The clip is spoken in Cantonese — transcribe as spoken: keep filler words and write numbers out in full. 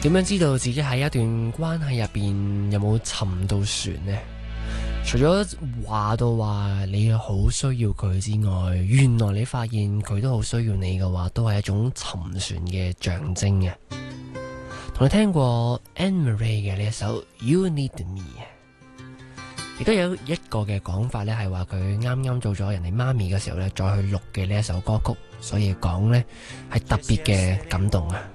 點樣知道自己喺一段關係入邊有冇沉到船呢？除咗話到話你好需要佢之外，原來你發現佢都好需要你嘅話，都係一種沉船嘅象徵嘅。同你聽過 Anne Marie 嘅呢一首 You Need Me， 亦都有一個嘅講法咧，係話佢啱啱做咗人哋媽咪嘅時候咧，再去錄嘅呢一首歌曲，所以講咧係特別嘅感動啊！